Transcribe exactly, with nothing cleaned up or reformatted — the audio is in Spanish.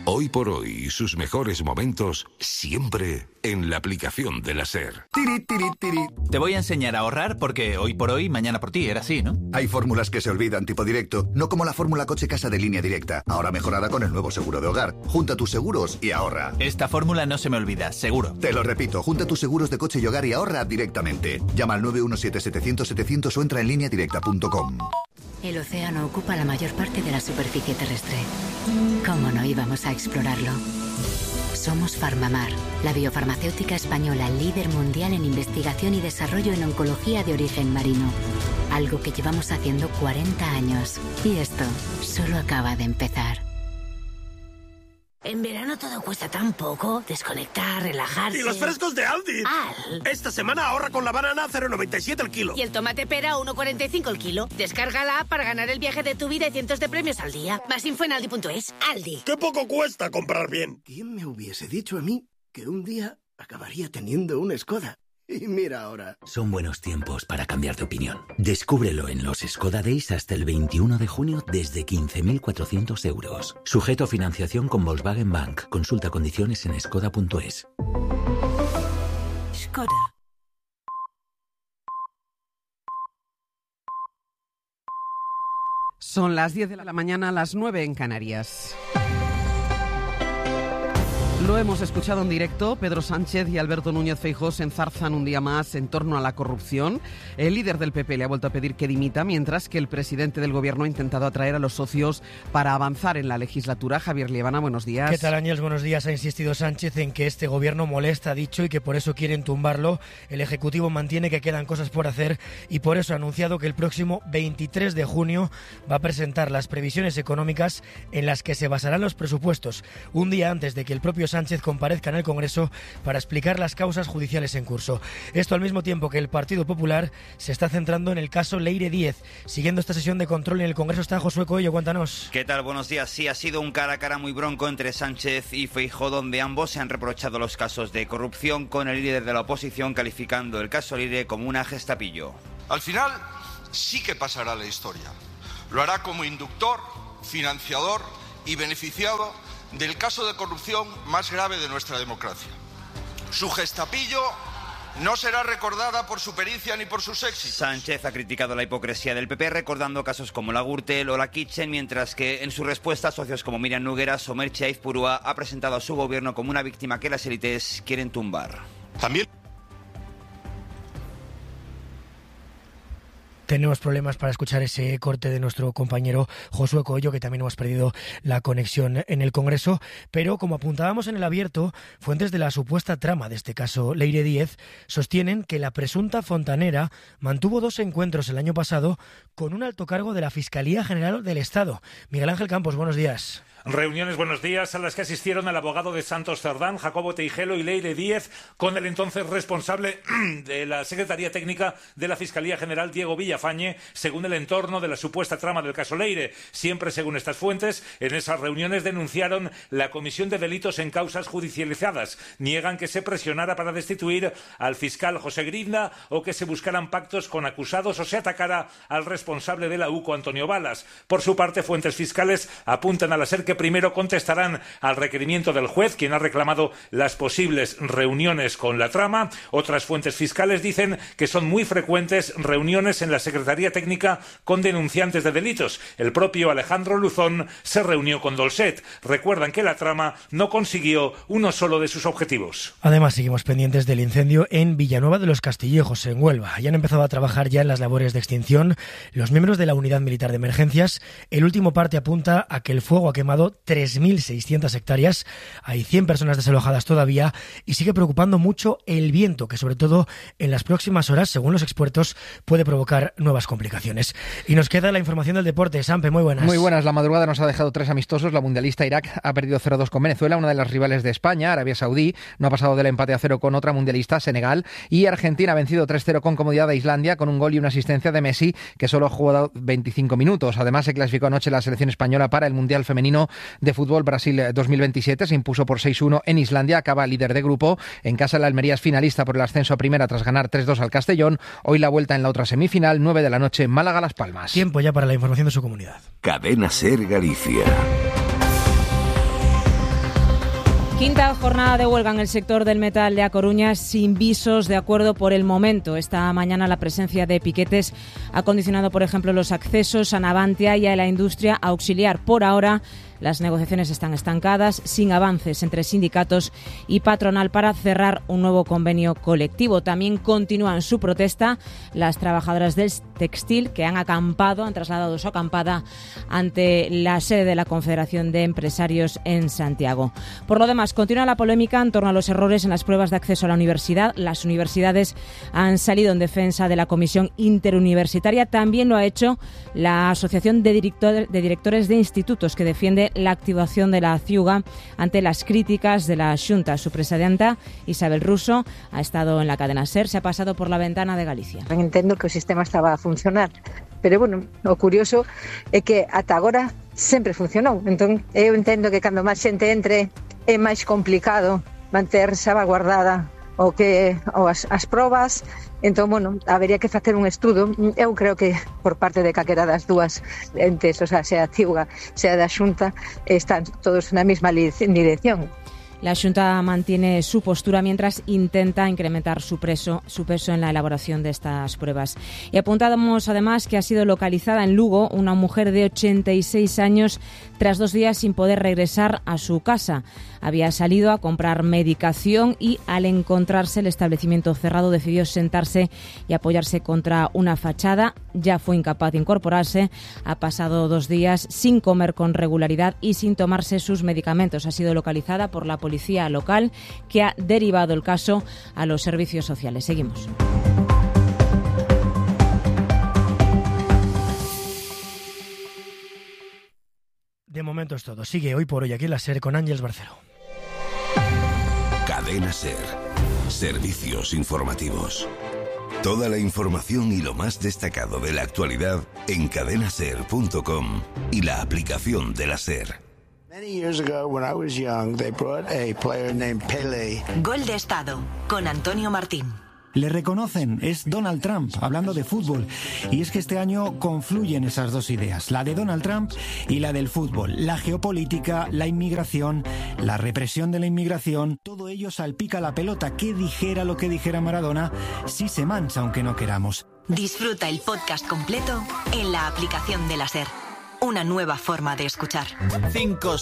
Hoy por hoy y sus mejores momentos siempre en la aplicación de la SER. Tiri, tiri, tiri. Te voy a enseñar a ahorrar porque hoy por hoy, mañana por ti, era así, ¿no? Hay fórmulas que se olvidan, tipo directo, no como la fórmula coche-casa de Línea Directa, ahora mejorada con el nuevo seguro de hogar. Junta tus seguros y ahorra. Esta fórmula no se me olvida, seguro. Te lo repito, junta tus seguros de coche y hogar y ahorra directamente. Llama al nueve uno siete, setecientos, setecientos o entra en línea directa punto com. El océano ocupa la mayor parte de la superficie terrestre. ¿Cómo no íbamos a explorarlo? Somos Farmamar, la biofarmacéutica española líder mundial en investigación y desarrollo en oncología de origen marino. Algo que llevamos haciendo cuarenta años. Y esto solo acaba de empezar. En verano todo cuesta tan poco. Desconectar, relajarse... ¡Y los frescos de Aldi! ¡Al! Esta semana ahorra con la banana a cero coma noventa y siete el kilo. Y el tomate pera a uno coma cuarenta y cinco el kilo. Descarga la app para ganar el viaje de tu vida y cientos de premios al día. Más info en aldi punto es. Aldi. ¡Qué poco cuesta comprar bien! ¿Quién me hubiese dicho a mí que un día acabaría teniendo un Skoda? Y mira ahora. Son buenos tiempos para cambiar de opinión. Descúbrelo en los Skoda Days hasta el veintiuno de junio desde quince mil cuatrocientos euros. Sujeto a financiación con Volkswagen Bank. Consulta condiciones en skoda punto es. Skoda. Son las diez de la mañana, las nueve en Canarias. Lo hemos escuchado en directo. Pedro Sánchez y Alberto Núñez Feijóo se enzarzan un día más en torno a la corrupción. El líder del P P le ha vuelto a pedir que dimita, mientras que el presidente del Gobierno ha intentado atraer a los socios para avanzar en la legislatura. Javier Liebana, buenos días. ¿Qué tal, Ángels? Buenos días. Ha insistido Sánchez en que este Gobierno molesta, ha dicho, y que por eso quieren tumbarlo. El Ejecutivo mantiene que quedan cosas por hacer y por eso ha anunciado que el próximo veintitrés de junio va a presentar las previsiones económicas en las que se basarán los presupuestos, un día antes de que el propio Sánchez comparezca en el Congreso para explicar las causas judiciales en curso. Esto al mismo tiempo que el Partido Popular se está centrando en el caso Leire Díez. Siguiendo esta sesión de control en el Congreso está Josué Coello, cuéntanos. ¿Qué tal? Buenos días. Sí, ha sido un cara a cara muy bronco entre Sánchez y Feijóo, donde ambos se han reprochado los casos de corrupción, con el líder de la oposición calificando el caso Leire como una gestapillo. Al final sí que pasará a la historia. Lo hará como inductor, financiador y beneficiado del caso de corrupción más grave de nuestra democracia. Su gestapillo no será recordada por su pericia ni por sus éxitos. Sánchez ha criticado la hipocresía del P P recordando casos como la Gürtel o la Kitchen, mientras que en su respuesta socios como Miriam Nogueras o Merche Aizpurua ha presentado a su gobierno como una víctima que las élites quieren tumbar. También tenemos problemas para escuchar ese corte de nuestro compañero Josué Coello, que también hemos perdido la conexión en el Congreso, pero como apuntábamos en el abierto, fuentes de la supuesta trama de este caso Leire Díez sostienen que la presunta fontanera mantuvo dos encuentros el año pasado con un alto cargo de la Fiscalía General del Estado. Miguel Ángel Campos, buenos días. Reuniones, buenos días, a las que asistieron el abogado de Santos Cerdán, Jacobo Teijelo, y Leire Díez, con el entonces responsable de la Secretaría Técnica de la Fiscalía General, Diego Villafañe, según el entorno de la supuesta trama del caso Leire. Siempre según estas fuentes, en esas reuniones denunciaron la comisión de delitos en causas judicializadas. Niegan que se presionara para destituir al fiscal José Grinda o que se buscaran pactos con acusados o se atacara al responsable de la U C O, Antonio Balas. Por su parte, fuentes fiscales apuntan a la SER que primero contestarán al requerimiento del juez, quien ha reclamado las posibles reuniones con la trama. Otras fuentes fiscales dicen que son muy frecuentes reuniones en la Secretaría Técnica con denunciantes de delitos. El propio Alejandro Luzón se reunió con Dolcet. Recuerdan que la trama no consiguió uno solo de sus objetivos. Además, seguimos pendientes del incendio en Villanueva de los Castillejos, en Huelva. Ya han empezado a trabajar ya en las labores de extinción los miembros de la Unidad Militar de Emergencias. El último parte apunta a que el fuego ha quemado tres mil seiscientas hectáreas. Hay cien personas desalojadas todavía y sigue preocupando mucho el viento, que sobre todo en las próximas horas, según los expertos, puede provocar nuevas complicaciones. Y nos queda la información del deporte. Sampe, muy buenas. Muy buenas. La madrugada nos ha dejado tres amistosos. La mundialista Irak ha perdido cero dos con Venezuela, una de las rivales de España. Arabia Saudí no ha pasado del empate a cero con otra mundialista, Senegal. Y Argentina ha vencido tres cero con comodidad a Islandia, con un gol y una asistencia de Messi, que solo ha jugado veinticinco minutos. Además, se clasificó anoche la selección española para el Mundial Femenino de Fútbol Brasil dos mil veintisiete. Se impuso por seis uno en Islandia, acaba líder de grupo. En casa, la Almería es finalista por el ascenso a primera tras ganar tres dos al Castellón. Hoy la vuelta en la otra semifinal, nueve de la noche, Málaga-Las Palmas. Tiempo ya para la información de su comunidad. Cadena SER Galicia. Quinta jornada de huelga en el sector del metal de A Coruña sin visos de acuerdo por el momento. Esta mañana la presencia de piquetes ha condicionado, por ejemplo, los accesos a Navantia y a la industria auxiliar. Por ahora, las negociaciones están estancadas, sin avances entre sindicatos y patronal para cerrar un nuevo convenio colectivo. También continúan su protesta las trabajadoras del textil, que han acampado, han trasladado su acampada ante la sede de la Confederación de Empresarios en Santiago. Por lo demás, continúa la polémica en torno a los errores en las pruebas de acceso a la universidad. Las universidades han salido en defensa de la Comisión Interuniversitaria. También lo ha hecho la Asociación de Directores de, Directores de Institutos, que defiende la activación de la CIUGA ante las críticas de la Xunta. Su presidenta, Isabel Russo, ha estado en la cadena SER, se ha pasado por la ventana de Galicia. Entendo que o sistema estaba a funcionar, pero, bueno, o curioso é que ata agora sempre funcionou. Entón, eu entendo que cando máis xente entre é máis complicado manter salvaguardada o que o as, as probas. Entón, bueno, habería que facer un estudo. Eu creo que por parte de calquera das dúas entes, o sea, sea a CIUGA, sea da Xunta, están todos na mesma dirección. La Xunta mantiene su postura mientras intenta incrementar su peso, su peso en la elaboración de estas pruebas. Y apuntamos además que ha sido localizada en Lugo una mujer de ochenta y seis años tras dos días sin poder regresar a su casa. Había salido a comprar medicación y al encontrarse el establecimiento cerrado decidió sentarse y apoyarse contra una fachada. Ya fue incapaz de incorporarse. Ha pasado dos días sin comer con regularidad y sin tomarse sus medicamentos. Ha sido localizada por la policía local, que ha derivado el caso a los servicios sociales. Seguimos. De momento es todo. Sigue Hoy por Hoy aquí en la SER con Ángeles Barcelo. Cadena SER. Servicios informativos. Toda la información y lo más destacado de la actualidad en cadena ser punto com y la aplicación de la SER. Many years ago, when I was young, they brought a player named Pelé. Gol de Estado, con Antonio Martín. Le reconocen, es Donald Trump, hablando de fútbol. Y es que este año confluyen esas dos ideas, la de Donald Trump y la del fútbol. La geopolítica, la inmigración, la represión de la inmigración, todo ello salpica la pelota. Que dijera lo que dijera Maradona, sí se mancha aunque no queramos. Disfruta el podcast completo en la aplicación de la SER. Una nueva forma de escuchar. Cinco